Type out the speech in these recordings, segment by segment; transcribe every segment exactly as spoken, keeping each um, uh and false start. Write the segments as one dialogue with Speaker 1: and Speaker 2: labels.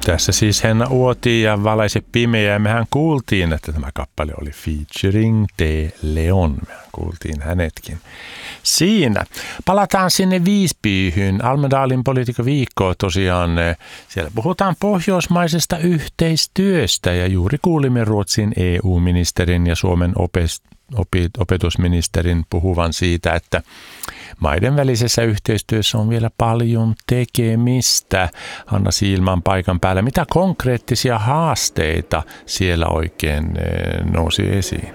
Speaker 1: Tässä siis Henna Uoti ja Valaise pimeä. Mehän kuultiin, että tämä kappale oli featuring De Leon. Mehän kuultiin hänetkin siinä. Palataan sinne Visbyhyn. Almedalin politiikkaviikkoa tosiaan. Siellä puhutaan pohjoismaisesta yhteistyöstä ja juuri kuulimme Ruotsin E U-ministerin ja Suomen opetusministerin puhuvan siitä, että maiden välisessä yhteistyössä on vielä paljon tekemistä. Hanna Siilman paikan päällä. Mitä konkreettisia haasteita siellä oikein nousi esiin?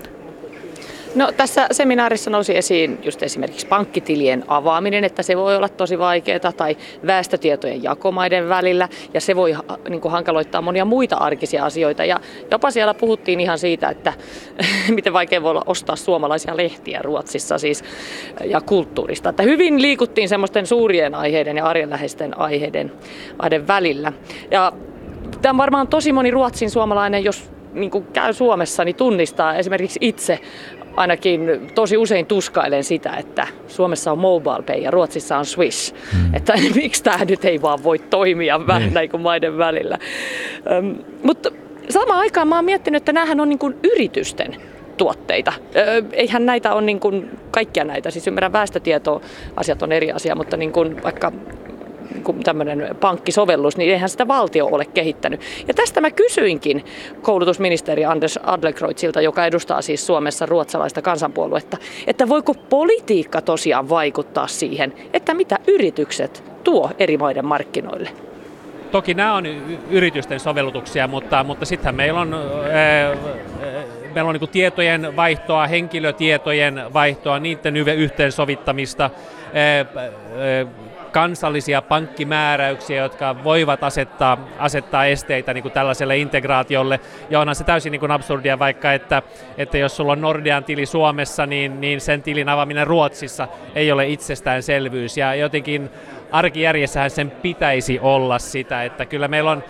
Speaker 2: No, tässä seminaarissa nousi esiin just esimerkiksi pankkitilien avaaminen, että se voi olla tosi vaikeaa, tai väestötietojen jakomaiden välillä, ja se voi niin kuin hankaloittaa monia muita arkisia asioita. Ja jopa siellä puhuttiin ihan siitä, että miten vaikea voi olla ostaa suomalaisia lehtiä Ruotsissa siis, ja kulttuurista. Että hyvin liikuttiin semmoisten suurien aiheiden ja arjenläheisten aiheiden, aiheiden välillä. Ja tämä on varmaan tosi moni ruotsin suomalainen, jos niin kuin käy Suomessa, niin tunnistaa esimerkiksi itse. Ainakin tosi usein tuskailen sitä, että Suomessa on MobilePay ja Ruotsissa on Swish. Hmm. Että miksi tämä nyt ei vaan voi toimia vähän näin kuin maiden välillä. Ähm, mutta samaan aikaan mä oon miettinyt, että näähän on niin kuin yritysten tuotteita. Öö, eihän näitä ole niin kuin kaikkia näitä. Siis ymmärrän väestötieto-asiat on eri asia, mutta niin kuin vaikka tämmöinen pankkisovellus, niin eihän sitä valtio ole kehittänyt. Ja tästä mä kysyinkin koulutusministeri Anders Adlercreutzilta, joka edustaa siis Suomessa ruotsalaista kansanpuoluetta, että voiko politiikka tosiaan vaikuttaa siihen, että mitä yritykset tuo eri maiden markkinoille?
Speaker 3: Toki nämä on yritysten sovellutuksia, mutta, mutta sittenhän meillä on, ää, meillä on niin kuin tietojen vaihtoa, henkilötietojen vaihtoa, niiden yhteensovittamista, ää, ää, kansallisia pankkimääräyksiä, jotka voivat asettaa, asettaa esteitä niin kuin tällaiselle integraatiolle. Ja onhan se täysin niin kuin absurdia vaikka, että, että jos sulla on Nordean tili Suomessa, niin, niin sen tilin avaaminen Ruotsissa ei ole itsestäänselvyys. Ja jotenkin arkijärjessähän sen pitäisi olla sitä, että kyllä meillä on,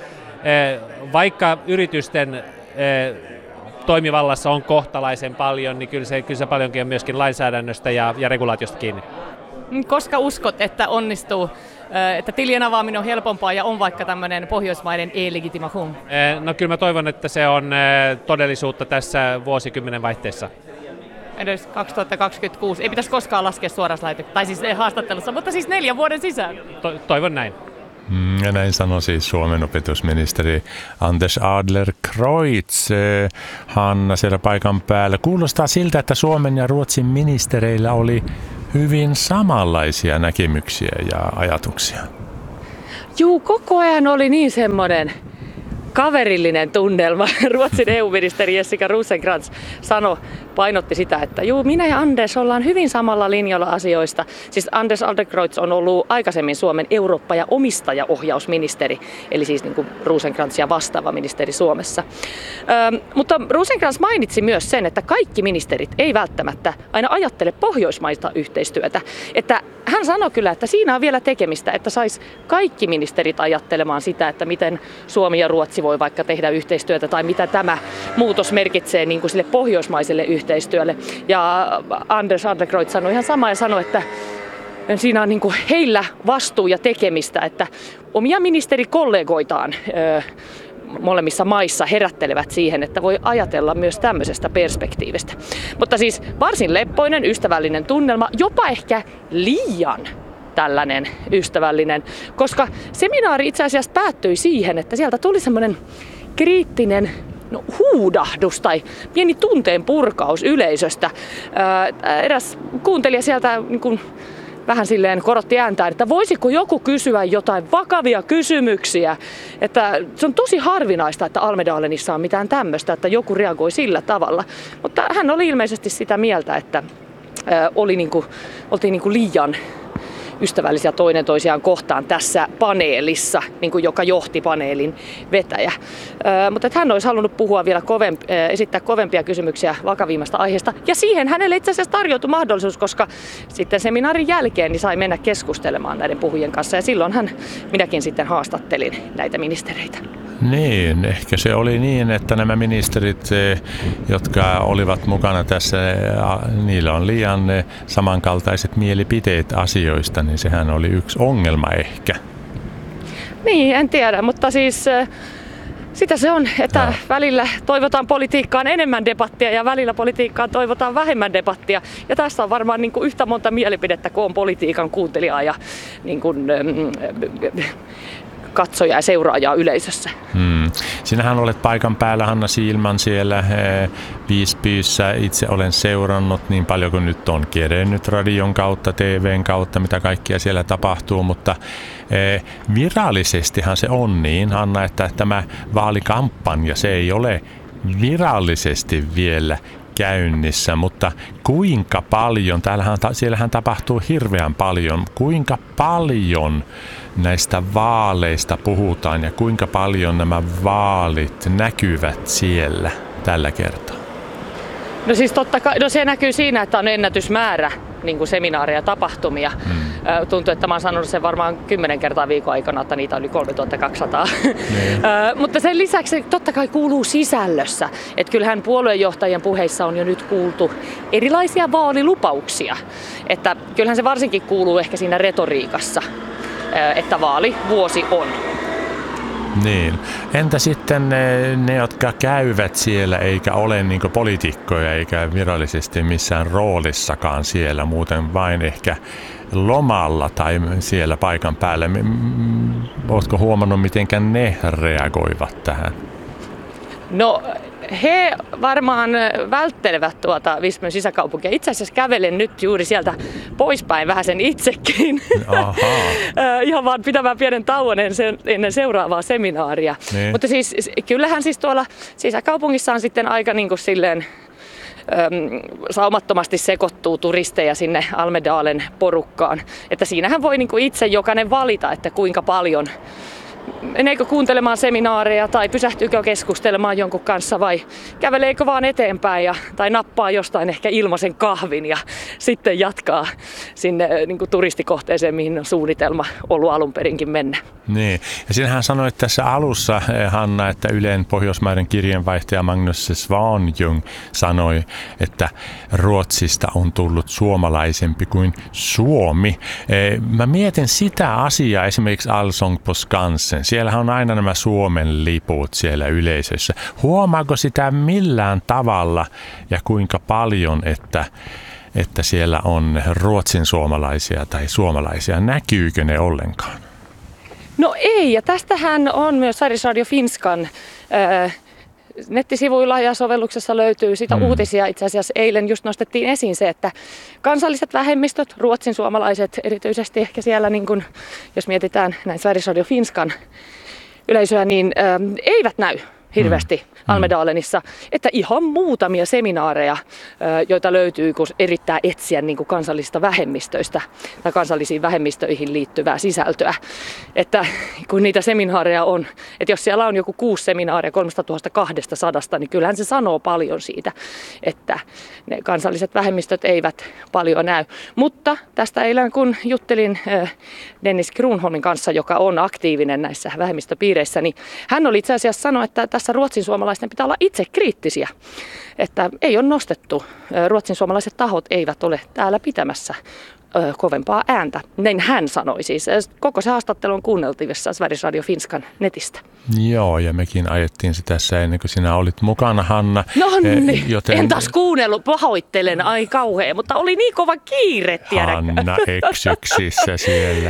Speaker 3: vaikka yritysten toimivallassa on kohtalaisen paljon, niin kyllä se, kyllä se paljonkin on myöskin lainsäädännöstä ja, ja regulaatiosta kiinni.
Speaker 4: Koska uskot, että onnistuu, että tilien avaaminen on helpompaa ja on vaikka tämmöinen pohjoismainen e-legitimation?
Speaker 3: No kyllä mä toivon, että se on todellisuutta tässä vuosikymmenen vaihteessa.
Speaker 4: Edes kaksituhattakaksikymmentäkuusi. Ei pitäisi koskaan laskea suoraan lähetyksessä, tai siis haastattelussa, mutta siis neljän vuoden sisään.
Speaker 3: To- toivon näin.
Speaker 1: Ja näin sanoi siis Suomen opetusministeri Anders Adlercreutz. Hanna siellä paikan päällä. Kuulostaa siltä, että Suomen ja Ruotsin ministereillä oli hyvin samanlaisia näkemyksiä ja ajatuksia.
Speaker 2: Juu, koko ajan oli niin semmoinen kaverillinen tunnelma. Ruotsin E U-ministeri Jessica Rosencrantz sanoi, painotti sitä, että juu, minä ja Anders ollaan hyvin samalla linjalla asioista. Siis Anders Adlercreutz on ollut aikaisemmin Suomen Eurooppa- ja omistajaohjausministeri, eli siis niin kuin Rosencrantz ja vastaava ministeri Suomessa. Ö, mutta Rosencrantz mainitsi myös sen, että kaikki ministerit ei välttämättä aina ajattele pohjoismaista yhteistyötä. Että hän sanoi kyllä, että siinä on vielä tekemistä, että sais kaikki ministerit ajattelemaan sitä, että miten Suomi ja Ruotsi voi vaikka tehdä yhteistyötä tai mitä tämä muutos merkitsee niin kuin sille pohjoismaiselle yhteistyölle. Ja Anders Adlercreutz sanoi ihan samaa ja sanoi, että siinä on niin kuin heillä vastuu ja tekemistä, että omia ministerikollegoitaan ö, molemmissa maissa herättelevät siihen, että voi ajatella myös tämmöisestä perspektiivistä. Mutta siis varsin leppoinen, ystävällinen tunnelma, jopa ehkä liian tällainen ystävällinen, koska seminaari itse asiassa päättyi siihen, että sieltä tuli semmoinen kriittinen no, huudahdus tai pieni tunteen purkaus yleisöstä. Ää, eräs kuuntelija sieltä niin kuin vähän silleen korotti ääntään, että voisiko joku kysyä jotain vakavia kysymyksiä. Että se on tosi harvinaista, että Almedalenissa on mitään tämmöistä, että joku reagoi sillä tavalla. Mutta hän oli ilmeisesti sitä mieltä, että ää, oli niin kuin, oltiin niin kuin liian ystävällisiä toinen toisiaan kohtaan tässä paneelissa, niin kuin joka johti paneelin vetäjä. Ö, mutta hän olisi halunnut puhua vielä kovempi, esittää kovempia kysymyksiä vakavimmasta aiheesta. Ja siihen hänelle itse asiassa tarjoutui mahdollisuus, koska sitten seminaarin jälkeen niin sai mennä keskustelemaan näiden puhujien kanssa. Ja silloin hän, minäkin sitten haastattelin näitä ministereitä.
Speaker 1: Niin, ehkä se oli niin, että nämä ministerit, jotka olivat mukana tässä, niillä on liian samankaltaiset mielipiteet asioista, niin sehän oli yksi ongelma ehkä.
Speaker 2: Niin, en tiedä, mutta siis sitä se on, että no. välillä toivotaan politiikkaan enemmän debattia ja välillä politiikkaan toivotaan vähemmän debattia. Ja tässä on varmaan niin kuin yhtä monta mielipidettä kuin on politiikan kuuntelijaa ja niin kuin, katsoja ja seuraajaa yleisössä.
Speaker 1: Hmm. Sinähän olet paikan päällä, Hanna Siilman, siellä Visbyssä. Itse olen seurannut niin paljon kuin nyt on kerennyt radion kautta, T V:n kautta, mitä kaikkia siellä tapahtuu, mutta virallisestihan se on niin, Hanna, että tämä vaalikampanja, se ei ole virallisesti vielä käynnissä, mutta kuinka paljon, täällähän, siellähän tapahtuu hirveän paljon, kuinka paljon näistä vaaleista puhutaan ja kuinka paljon nämä vaalit näkyvät siellä tällä kertaa?
Speaker 2: No siis totta kai, no se näkyy siinä, että on ennätysmäärä niin kuin seminaareja ja tapahtumia. Hmm. Tuntuu, että mä oon sanonut sen varmaan kymmenen kertaa viikon aikana, että niitä on yli kolmetuhattakaksisataa. Mutta sen lisäksi totta kai kuuluu sisällössä. Että kyllähän puoluejohtajien puheissa on jo nyt kuultu erilaisia vaalilupauksia. Että kyllähän se varsinkin kuuluu ehkä siinä retoriikassa, että vaalivuosi on.
Speaker 1: Niin. Entä sitten ne, ne, jotka käyvät siellä eikä ole niin kuin poliitikkoja eikä virallisesti missään roolissakaan siellä, muuten vain ehkä lomalla tai siellä paikan päällä. Oletko huomannut, miten ne reagoivat tähän?
Speaker 2: No he varmaan välttelevät tuota Visbyn sisäkaupunkia. Itse asiassa kävelen nyt juuri sieltä poispäin vähän sen itsekin. Ihan vaan pitämään pienen tauon ennen seuraavaa seminaaria. Niin. Mutta siis kyllähän siis tuolla sisäkaupungissa on sitten aika niin kuin silleen Öm, saumattomasti sekoittuu turisteja sinne Almedalen porukkaan. Että siinähän voi niin kuin itse jokainen valita, että kuinka paljon meneekö kuuntelemaan seminaareja tai pysähtyykö keskustelemaan jonkun kanssa vai käveleekö vaan eteenpäin ja, tai nappaa jostain ehkä ilmaisen kahvin ja sitten jatkaa sinne niin kuin turistikohteeseen, mihin on suunnitelma ollut alun perinkin mennä.
Speaker 1: Niin. Ja sinähän sanoit tässä alussa, Hanna, että Ylen Pohjoismaiden kirjeenvaihtaja Magnus Svanjung sanoi, että Ruotsista on tullut suomalaisempi kuin Suomi. Mä mietin sitä asiaa esimerkiksi Allsång på Skansen. Siellähän on aina nämä Suomen liput siellä yleisössä. Huomaako sitä millään tavalla ja kuinka paljon, että, että siellä on ruotsin suomalaisia tai suomalaisia? Näkyykö ne ollenkaan?
Speaker 2: No ei, ja tästähän on myös Sveriges Radio Finskan äh, nettisivuilla ja sovelluksessa löytyy sitä mm. uutisia. Itse asiassa eilen just nostettiin esiin se, että kansalliset vähemmistöt, ruotsin suomalaiset erityisesti ehkä siellä, niin kun, jos mietitään näin Sveriges Radio Finskan yleisöä, niin äh, eivät näy hirveästi mm. Almedalenissa, että ihan muutamia seminaareja, joita löytyy, kun yrittää etsiä niin kuin kansallisista vähemmistöistä tai kansallisiin vähemmistöihin liittyvää sisältöä. Että kun niitä seminaareja on, että jos siellä on joku kuusi seminaaria kolmestatuhannesta niin kyllähän se sanoo paljon siitä, että ne kansalliset vähemmistöt eivät paljon näy. Mutta tästä eilen kun juttelin Dennis Kronholmin kanssa, joka on aktiivinen näissä vähemmistöpiireissä, niin hän oli itse asiassa sanonut, että tässä ruotsin suomalaisten pitää olla itse kriittisiä, että ei ole nostettu. Ruotsin suomalaiset tahot eivät ole täällä pitämässä kovempaa ääntä. Näin hän sanoi siis. Koko se haastattelu on kuunneltavissa Sveriges Radio Finskan netistä.
Speaker 1: Joo, ja mekin ajettiin se tässä ennen kuin sinä olit mukana, Hanna.
Speaker 2: No niin, joten... en taas kuunnellut, pahoittelen, ai kauhea, mutta oli niin kova kiire, tiedäkö?
Speaker 1: Hanna eksyksissä siellä.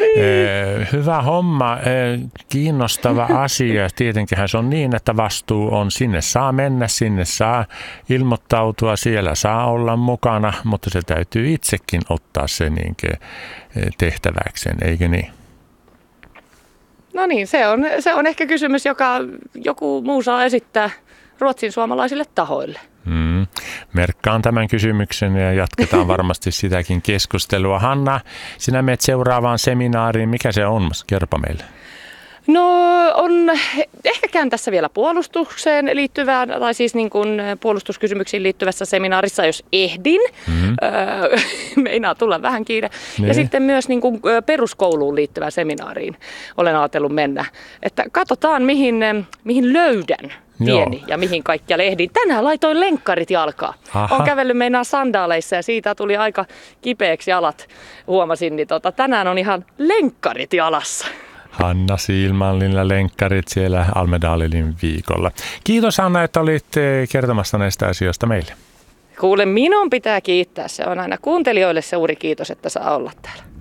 Speaker 1: niin. Hyvä homma, kiinnostava asia. Tietenkinhän se on niin, että vastuu on, sinne saa mennä, sinne saa ilmoittautua, siellä saa olla mukana, mutta se täytyy itsekin ottaa se niin tehtäväkseen, eikö niin?
Speaker 2: No niin, se on, se on ehkä kysymys, joka joku muu saa esittää ruotsin suomalaisille tahoille.
Speaker 1: Mm. Merkkaan tämän kysymyksen ja jatketaan varmasti sitäkin keskustelua. Hanna, sinä menet seuraavaan seminaariin. Mikä se on? Kerropa meille.
Speaker 2: No on ehkä käyn tässä vielä puolustukseen liittyvään, tai siis niin kuin puolustuskysymyksiin liittyvässä seminaarissa, jos ehdin. Mm-hmm. Öö, meinaa tulla vähän kiire. Ne. Ja sitten myös niin kuin peruskouluun liittyvään seminaariin olen ajatellut mennä. Että katsotaan mihin, mihin löydän tieni ja mihin kaikkialle ehdin. Tänään laitoin lenkkarit jalkaan. Aha. Olen kävellyt meinaa sandaaleissa ja siitä tuli aika kipeäksi jalat, huomasin. Niin tota, tänään on ihan lenkkarit jalassa.
Speaker 1: Hanna Siilmanlilla lenkkarit siellä Almedalin viikolla. Kiitos Hanna, että olit kertomassa näistä asioista meille.
Speaker 2: Kuule, minun pitää kiittää. Se on aina kuuntelijoille suuri kiitos, että saa olla täällä.